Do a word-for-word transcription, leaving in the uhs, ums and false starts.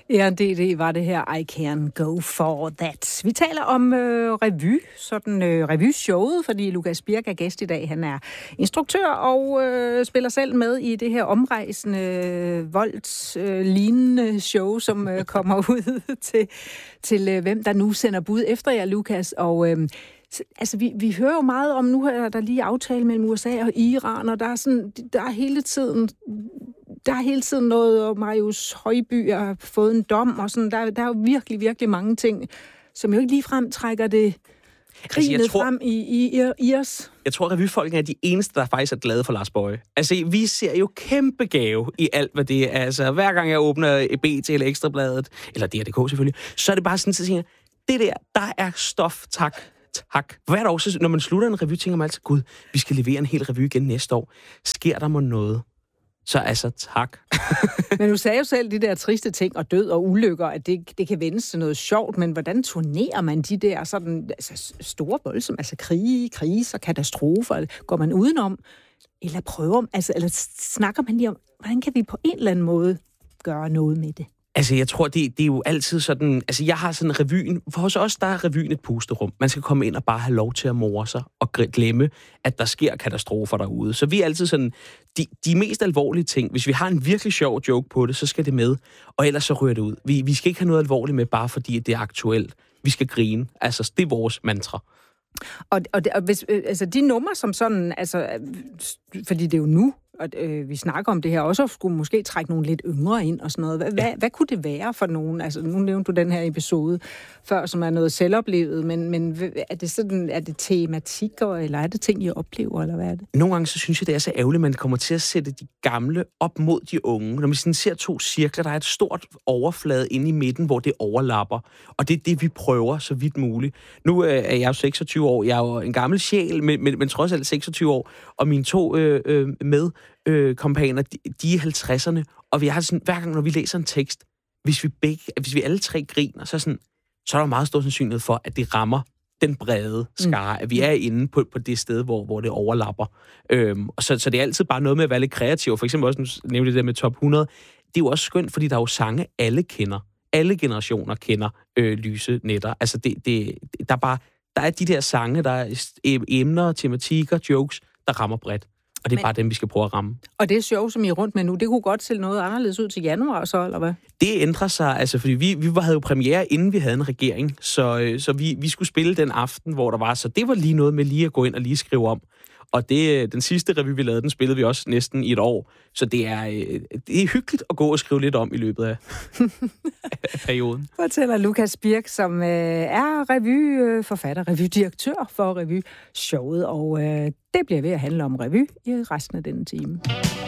Ja, det, det var det her, I can go for that. Vi taler om øh, revy, sådan øh, revyshowet, fordi Lukas Birk er gæst i dag. Han er instruktør og øh, spiller selv med i det her omrejsende, øh, voldslignende øh, show, som øh, kommer ud til, til øh, hvem der nu sender bud efter jer, Lukas. Og øh, altså, vi, vi hører jo meget om, nu er der lige aftale mellem U S A og Iran, og der er, sådan, der er hele tiden... Der er hele tiden noget, og Marius Højby har fået en dom, og sådan, der, der er jo virkelig, virkelig mange ting, som jo ikke ligefrem trækker det grinet altså, frem i, i, i, i os. Jeg tror, at revyfolkene er de eneste, der faktisk er glade for Lars Boje. Altså, vi ser jo kæmpe gave i alt, hvad det er. Altså, hver gang jeg åbner B T eller Ekstrabladet, eller D R D K selvfølgelig, så er det bare sådan, at jeg tænker, det der, der er stof, tak. Tak. Hvert år, så, når man slutter en revy, tænker man altid, gud, vi skal levere en hel revy igen næste år. Sker der mig noget? Så altså, tak. Men du sagde jo selv de der triste ting, og død og ulykker, at det, det kan vendes til noget sjovt, men hvordan turnerer man de der sådan, altså, store voldsomme, altså krige, kriser, katastrofer? Går man udenom? Eller prøver, altså, eller snakker man lige om, hvordan kan vi på en eller anden måde gøre noget med det? Altså, jeg tror, det, det er jo altid sådan... Altså, jeg har sådan revyen... For hos os, der er revyen et pusterum. Man skal komme ind og bare have lov til at more sig og glemme, at der sker katastrofer derude. Så vi er altid sådan... De, de mest alvorlige ting, hvis vi har en virkelig sjov joke på det, så skal det med. Og ellers så ryger det ud. Vi, vi skal ikke have noget alvorligt med, bare fordi det er aktuelt. Vi skal grine. Altså, det er vores mantra. Og, og, og hvis, altså, de numre som sådan... Altså, fordi det er jo nu... Og øh, vi snakker om det her også, skulle måske trække nogle lidt yngre ind og sådan noget. Hvad, ja. hvad, hvad kunne det være for nogen? Altså, nu nævnte du den her episode før, som er noget selvoplevet, men, men er det sådan, er det tematikker, eller er det ting, I oplever, eller hvad er det? Nogle gange så synes jeg, det er så ærgerligt, at man kommer til at sætte de gamle op mod de unge. Når man sådan ser to cirkler, der er et stort overflade inde i midten, hvor det overlapper. Og det er det, vi prøver så vidt muligt. Nu øh, er jeg jo seksogtyve år. Jeg er jo en gammel sjæl, men, men, men trods alt seksogtyve år. Og mine to øh, øh, med Øh, kompaner, de, de er i halvtredserne, og vi har sådan, hver gang, når vi læser en tekst, hvis vi, begge, hvis vi alle tre griner, så er, sådan, så er der meget stor sandsynlighed for, at det rammer den brede skare, mm. at vi er inde på, på det sted, hvor, hvor det overlapper. Øhm, og så, så det er altid bare noget med at være lidt kreativ. For eksempel også, nu nævnte det der med top hundrede. Det er jo også skønt, fordi der er jo sange, alle kender. Alle generationer kender øh, Lyse Nætter. Altså, det, det, der, er bare, der er de der sange, der er emner, tematikker, jokes, der rammer bredt. Og det er Men, bare dem, vi skal prøve at ramme. Og det show, som I er rundt med nu, det kunne godt se noget anderledes ud til januar så, eller hvad? Det ændrer sig, altså, fordi vi, vi havde jo premiere, inden vi havde en regering, så, så vi, vi skulle spille den aften, hvor der var, så det var lige noget med lige at gå ind og lige skrive om. Og det, den sidste revy, vi lavede, den spillede vi også næsten i et år. Så det er, det er hyggeligt at gå og skrive lidt om i løbet af, af perioden. Fortæller Lukas Birk, som øh, er revyforfatter, revydirektør for revyshowet. Og øh, det bliver ved at handle om revy i resten af denne time.